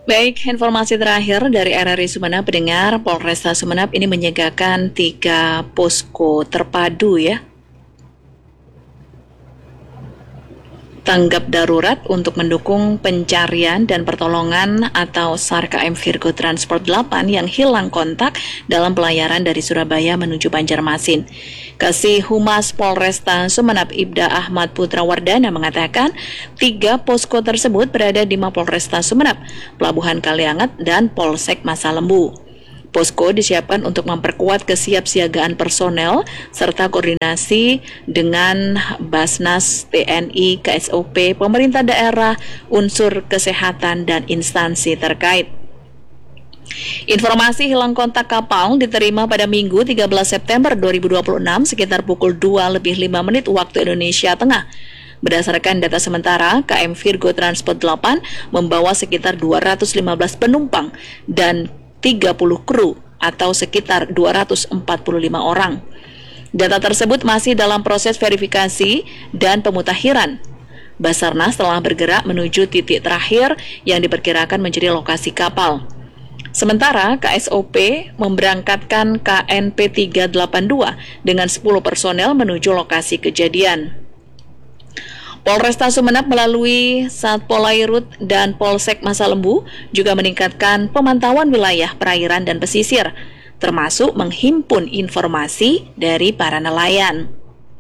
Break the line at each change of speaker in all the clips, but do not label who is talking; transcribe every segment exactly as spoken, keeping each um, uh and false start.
Baik, informasi terakhir dari R R I Sumeneb, pendengar Polresta Sumeneb ini menyiagakan tiga posko terpadu ya. Tanggap darurat untuk mendukung pencarian dan pertolongan atau SAR K M Virgo Transport delapan yang hilang kontak dalam pelayaran dari Surabaya menuju Banjarmasin. Kasih Humas Polresta Sumeneb Ibda Ahmad Putrawardana mengatakan tiga posko tersebut berada di Mapolresta Sumeneb, Pelabuhan Kalianget, dan Polsek Masalembu. Posko disiapkan untuk memperkuat kesiapsiagaan personel serta koordinasi dengan Basnas, T N I, K S O P, pemerintah daerah, unsur kesehatan, dan instansi terkait. Informasi hilang kontak kapal diterima pada Minggu tiga belas September dua ribu dua puluh enam sekitar pukul dua lebih lima menit waktu Indonesia Tengah. Berdasarkan data sementara, K M Virgo Transport delapan membawa sekitar dua ratus lima belas penumpang dan tiga puluh kru atau sekitar dua ratus empat puluh lima orang. Data tersebut masih dalam proses verifikasi dan pemutakhiran. Basarnas telah bergerak menuju titik terakhir yang diperkirakan menjadi lokasi kapal. Sementara K S O P memberangkatkan K N P tiga delapan dua dengan sepuluh personel menuju lokasi kejadian. Polresta Sumeneb melalui Satpolairut dan Polsek Masalembu juga meningkatkan pemantauan wilayah perairan dan pesisir, termasuk menghimpun informasi dari para nelayan.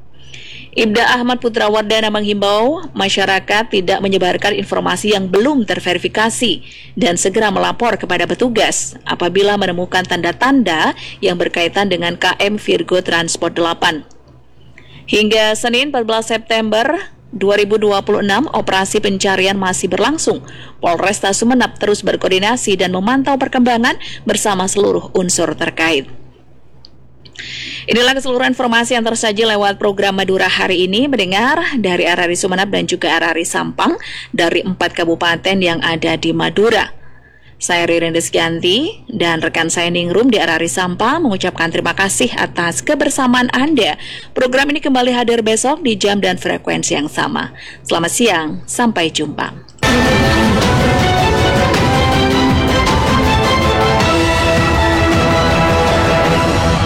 Ibda Ahmad Putrawardana menghimbau masyarakat tidak menyebarkan informasi yang belum terverifikasi dan segera melapor kepada petugas apabila menemukan tanda-tanda yang berkaitan dengan K M Virgo Transport delapan. Hingga Senin empat belas September dua ribu dua puluh enam, operasi pencarian masih berlangsung. Polresta Sumeneb terus berkoordinasi dan memantau perkembangan bersama seluruh unsur terkait. Inilah keseluruhan informasi yang tersaji lewat program Madura hari ini, mendengar dari R R I Sumeneb dan juga R R I Sampang dari empat kabupaten yang ada di Madura. Saya Ririn Rizkyanti dan rekan saya Ningrum di R R I Sampang mengucapkan terima kasih atas kebersamaan Anda. Program ini kembali hadir besok di jam dan frekuensi yang sama. Selamat siang, sampai jumpa.